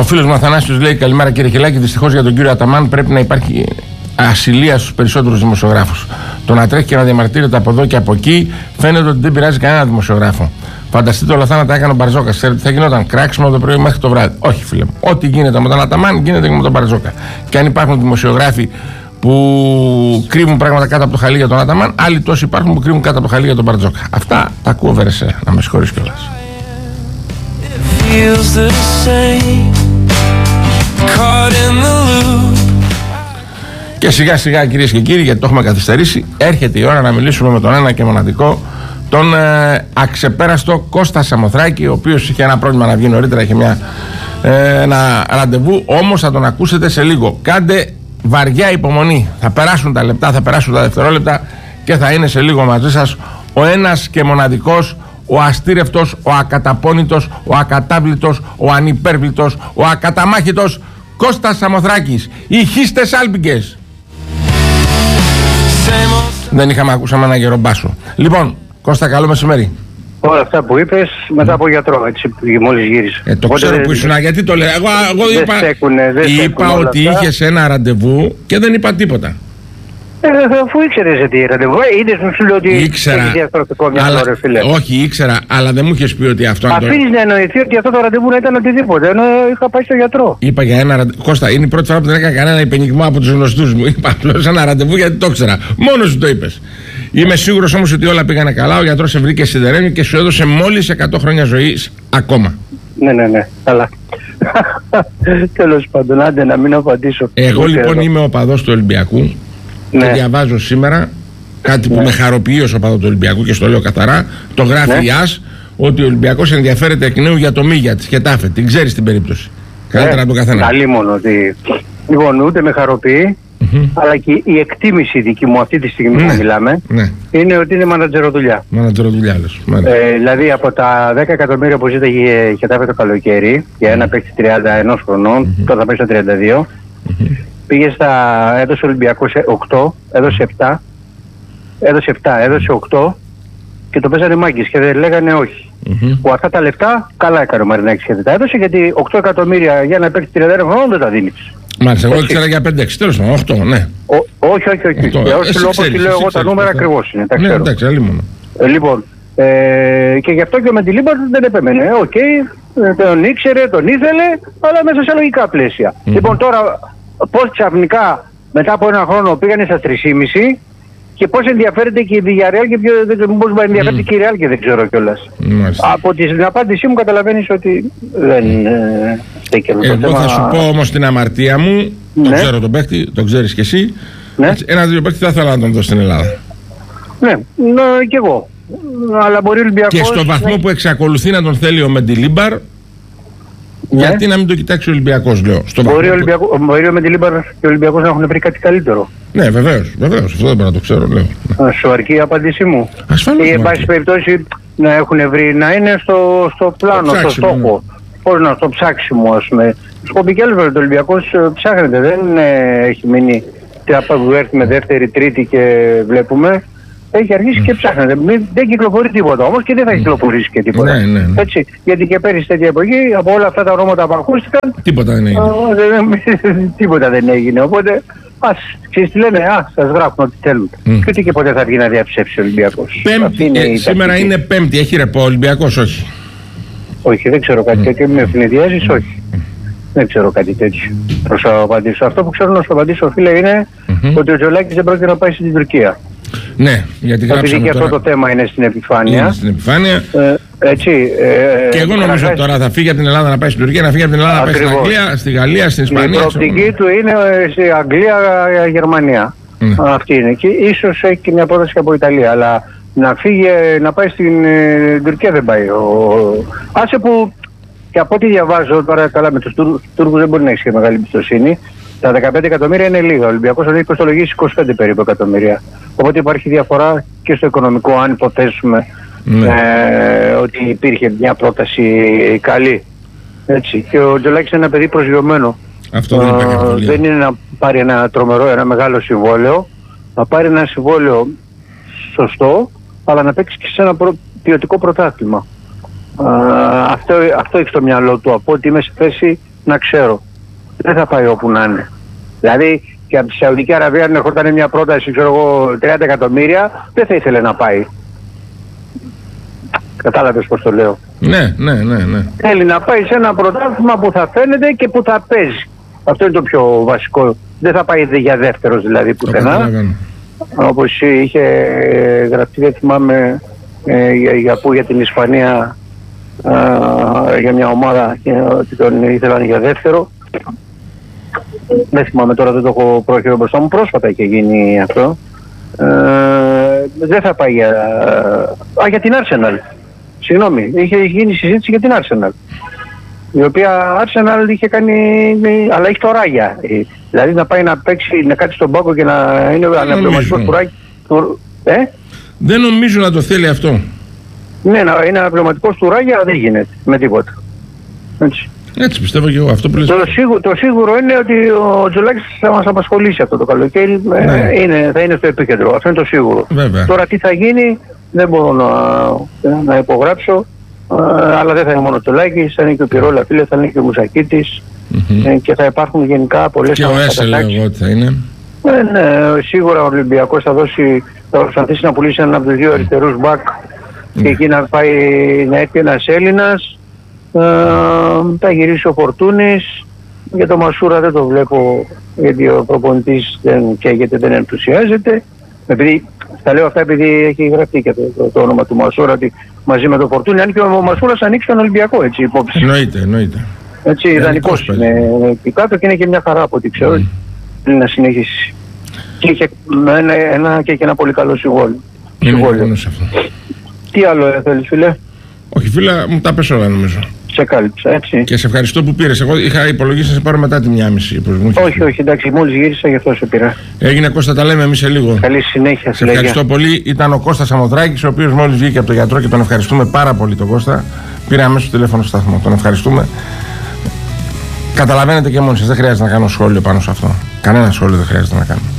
Ο φίλος μου Αθανάσιος λέει: καλημέρα κύριε Χιλάκη. Δυστυχώς για τον κύριο Αταμάν πρέπει να υπάρχει ασυλία στους περισσότερους δημοσιογράφους. Το να τρέχει και να διαμαρτύρεται από εδώ και από εκεί φαίνεται ότι δεν πειράζει κανένα δημοσιογράφο. Φανταστείτε όλα αυτά να τα έκανε ο Μπαρζόκας. Ξέρετε τι θα γινόταν? Κράξιμο το πρωί μέχρι το βράδυ. Όχι, φίλε μου. Ό,τι γίνεται με τον Αταμάν γίνεται και με τον Μπαρζόκα. Και αν υπάρχουν δημοσιογράφοι που κρύβουν πράγματα κάτω από το χαλί για τον Αταμάν, άλλοι τόσοι υπάρχουν που κρύβουν κάτω από το χαλί για τον Μπαρτζόκα. αυτά τα ακούω, Βερεσέ, να με συγχωρείς κιόλας. Και σιγά σιγά, κυρίες και κύριοι, γιατί το έχουμε καθυστερήσει, έρχεται η ώρα να μιλήσουμε με τον ένα και μοναδικό, τον αξεπέραστο Κώστα Σαμοθράκη, ο οποίος είχε ένα πρόβλημα να βγει νωρίτερα, είχε ένα ραντεβού, όμως θα τον ακούσετε σε λίγο. Κάντε βαριά υπομονή, θα περάσουν τα λεπτά, θα περάσουν τα δευτερόλεπτα και θα είναι σε λίγο μαζί σας ο ένας και μοναδικός, ο αστήρευτος, ο ακαταπώνητος, ο ακατάβλητος, ο ανυπέρβλητος, ο ακαταμάχητος Κώστας Σαμοθράκης. Οι χίστες άλπικες. Δεν ακούσαμε ένα γερομπάσο. Λοιπόν, Κώστα, καλό μεσημέρι. Όλα αυτά που είπες μετά από γιατρό, έτσι, μόλις γύρισε. Το ξέρω που ήσουν, γιατί το λέω. Εγώ είπα ότι είχες ένα ραντεβού και δεν είπα τίποτα. Αφού ήξερες τι ραντεβού, είδες, σου λέω ότι ήξερα, διαστροφικό μυαλό, ρε φίλε. Όχι, ήξερα, αλλά δεν μου είχες πει ότι αυτό... Αφήνεις να εννοηθεί ότι αυτό το ραντεβού να ήταν οτιδήποτε, ενώ είχα πάει στο γιατρό. Είπα για ένα ραντεβού. Κώστα, είναι η πρώτη φορά που δεν έκανα κανένα υπενιγμό από τους γνωστούς μου. Είπα απλώς ένα ραντεβού γιατί το ήξερα. Μόνος σου το είπες. Είμαι σίγουρος όμως ότι όλα πήγανε καλά. Ο γιατρός σε βρήκε σιδερένιο και σου έδωσε μόλις 100 χρόνια ζωής ακόμα. Ναι, καλά. Τέλος πάντων, άντε να μην απαντήσω. Εγώ λοιπόν είμαι οπαδός του Ολυμπιακού. Και διαβάζω σήμερα κάτι που με χαροποιεί ως οπαδό του Ολυμπιακού και στο λέω καθαρά. Το γράφει η ΑΣ ότι ο Ολυμπιακός ενδιαφέρεται εκ νέου για το Μίγια της Χετάφε. Την ξέρεις την περίπτωση? Καλύτερα από τον καθένα. Καλή μόνο ότι. Λοιπόν, ούτε με χαροποιεί, αλλά και η εκτίμηση δική μου αυτή τη στιγμή που μιλάμε είναι ότι είναι μανατζεροδουλειά. Μανατζεροδουλειά, λες. Δηλαδή από τα 10 εκατομμύρια που ζήταγε η Χετάφε το καλοκαίρι για ένα παίκτη 31 χρονών, τώρα θα πάει στα 32. Πήγε έδωσε ο Ολυμπιακός 8, έδωσε 7, έδωσε 8 και το παίζανε μάγκες και δεν λέγανε όχι. Που αυτά τα λεφτά καλά έκανε ο Μαρινάκης και δεν τα έδωσε, γιατί 8 εκατομμύρια για να παίξει 31 χρόνων δεν τα δίνεις. Μάλιστα, εγώ ήξερα για 5-6, τέλος πάντων, 8, ναι. Όχι. Όπως λέω εγώ τα νούμερα ακριβώς είναι, τα ξέρω. Εντάξει, άλλη μόνο. Λοιπόν, και γι' αυτό και με τη Λίμπαρ δεν επέμενε. Τον ήξερε, τον ήθελε, αλλά μέσα σε λογικά πλαίσια. Λοιπόν, τώρα πώς ξαφνικά μετά από ένα χρόνο πήγανε στα 3,5 και πώς ενδιαφέρεται και η Villarreal και πώς ενδιαφέρεται και η Real και δεν ξέρω κιόλας. Από την απάντησή μου καταλαβαίνεις ότι δεν στέκει. Εγώ θα σου πω όμως την αμαρτία μου, το ξέρω τον παίκτη, το ξέρεις κι εσύ. Ένα-δύο παίκτη θα ήθελα να τον δω στην Ελλάδα. Ναι, κι εγώ. Αλλά μπορεί ο Ολυμπιακός... Και στο βαθμό που εξακολουθεί να τον θέλει ο Μεντιλίμπαρ, γιατί να μην το κοιτάξει ο Ολυμπιακός, λέω. Μπορεί ο Μεντιλίμπαρ και ο Ολυμπιακός να έχουν βρει κάτι καλύτερο. Ναι, βεβαίως. Αυτό δεν πρέπει να το ξέρω, λέω. Σου αρκεί η απάντησή μου. Ασφαλώς. Ή εν πάση περιπτώσει να έχουν βρει, να είναι στο πλάνο, στο στόχο. Πώς να, στο ψάξιμο, ας πούμε. Σου πω και άλλο, ο Ολυμπιακός ψάχνεται. Δεν έχει μείνει που έρθει με δεύτερη, τρίτη και βλέπουμε. Έχει αρχίσει και ψάχνεται. Δεν κυκλοφορεί τίποτα όμως και δεν θα κυκλοφορήσει και τίποτα. Ναι. Έτσι, γιατί και πέρυσι τέτοια εποχή από όλα αυτά τα ονόματα που ακούστηκαν. Τίποτα δεν έγινε. Τίποτα δεν έγινε. Οπότε, ξέρεις τι λένε, σας γράφουν ό,τι θέλουν. Και ούτε και ποτέ θα βγει να διαψεύσει ο Ολυμπιακός. Σήμερα είναι Πέμπτη, έχει ρεπό ο Ολυμπιακός, όχι? Όχι, δεν ξέρω κάτι τέτοιο. Με ευνηδιάζεις, όχι. Δεν ξέρω κάτι τέτοιο. Προς να απαντήσω. Αυτό που ξέρω να σου απαντήσω, φίλε, είναι ότι ο Τζολάκης δεν πρόκειται να πάει στην Τουρκία. Ναι, γιατί γράψαμε και αυτό το θέμα είναι στην επιφάνεια. Είναι στην επιφάνεια. Έτσι, και εγώ νομίζω ότι τώρα θα φύγει από την Ελλάδα να πάει στην Τουρκία, να φύγει από την Ελλάδα να πάει στην Αγγλία, στη Γαλλία, στην Ισπανία. Η προοπτική του είναι στη Αγγλία, Γερμανία. Αυτή είναι. Και ίσως έχει και μια πρόταση από Ιταλία. Αλλά να φύγει, να πάει στην Τουρκία δεν πάει. Άσε που και από ό,τι διαβάζω τώρα, καλά με τους Τούρκους δεν μπορεί να έχει μεγάλη εμπιστοσύνη. Τα 15 εκατομμύρια είναι λίγα. Ο Ολυμπιακός έχει κοστολογήσει 25 περίπου εκατομμύρια. Οπότε υπάρχει διαφορά και στο οικονομικό, αν υποθέσουμε ότι υπήρχε μια πρόταση καλή. Έτσι. Και ο Τζολάκης είναι ένα παιδί προσγειωμένο. Αυτό δεν είναι να πάρει ένα τρομερό, ένα μεγάλο συμβόλαιο. Να πάρει ένα συμβόλαιο σωστό, αλλά να παίξει και σε ένα ποιοτικό πρωτάθλημα. Αυτό έχει στο μυαλό του. Από ότι είμαι σε θέση να ξέρω. Δεν θα πάει όπου να είναι. Δηλαδή και από τη Σαουδική Αραβία αν ερχόταν μια πρόταση, ξέρω εγώ, 30 εκατομμύρια, δεν θα ήθελε να πάει. Κατάλαβες πως το λέω. Ναι. Θέλει να πάει σε ένα πρωτάθλημα που θα φαίνεται και που θα παίζει. Αυτό είναι το πιο βασικό. Δεν θα πάει για δεύτερος δηλαδή πουθενά. Όπως είχε γραφτεί, δεν θυμάμαι για την Ισπανία, για μια ομάδα ότι τον ήθελαν για δεύτερο. Δεν θυμάμαι τώρα, δεν το έχω πρόχειρο μπροστά μου, πρόσφατα είχε γίνει αυτό. Δεν θα πάει για την Arsenal. Συγγνώμη, είχε γίνει συζήτηση για την Arsenal, η οποία Arsenal είχε κάνει, αλλά έχει το Ράγια. Δηλαδή να πάει να παίξει, να κάτσει στον πάγκο και να είναι αναπληρωματικός του Ράγια. Δεν νομίζω να το θέλει αυτό. Ναι, να είναι αναπληρωματικός του Ράγια δεν γίνεται με τίποτα. Έτσι πιστεύω και εγώ. Αυτό που λες. Το σίγουρο είναι ότι ο Τζολάκης θα μας απασχολήσει αυτό το καλοκαίρι. Ναι. Θα είναι στο επίκεντρο. Αυτό είναι το σίγουρο. Βέβαια. Τώρα τι θα γίνει δεν μπορώ να υπογράψω. Αλλά δεν θα είναι μόνο το Τζολάκης, θα είναι και ο Πυρόλα, φίλε, θα είναι και ο Μουσακίτης. Και θα υπάρχουν γενικά πολλές και ο Έσε λέω εγώ ότι θα είναι. Ναι, σίγουρα ο Ολυμπιακός θα προσπαθήσει να πουλήσει έναν από τους δύο αριστερούς μπακ και εκεί να έρθει ένας Έλληνας. Θα γυρίσει ο Φορτούνης. Για το Μασούρα δεν το βλέπω, γιατί ο προπονητής δεν καίγεται, δεν ενθουσιάζεται. Επειδή, τα λέω αυτά επειδή έχει γραφτεί και το όνομα του Μασούρα, ότι μαζί με τον Φορτούνη, αν και ο Μασούρας ανοίξει τον Ολυμπιακό, έτσι υπόψη. Εννοείται. Έτσι, ιδανικός είναι εκεί κάτω και είναι και μια χαρά από ό,τι ξέρω. Θέλει να συνεχίσει. Και είχε ένα πολύ καλό συμβόλαιο. Τι άλλο θέλεις, φίλε? Όχι, φίλε, μου τα πες όλα νομίζω. Σε κάλυψα, έτσι. Και σε ευχαριστώ που πήρες. Εγώ είχα υπολογίσει να σε πάρω μετά τη 1:30. Όχι, εντάξει, μόλις γύρισα γι' αυτό σε πήρα. Έγινε, Κώστα, τα λέμε εμείς σε λίγο. Καλή συνέχεια. Σε ευχαριστώ πολύ. Ήταν ο Κώστας Σαμοθράκης, ο οποίος μόλις βγήκε από τον γιατρό και τον ευχαριστούμε πάρα πολύ τον Κώστα. Πήρα αμέσως το τηλέφωνο στο σταθμό. Τον ευχαριστούμε. Καταλαβαίνετε και μόνοι σας, δεν χρειάζεται να κάνω σχόλιο πάνω σε αυτό. Κανένα σχόλιο δεν χρειάζεται να κάνω.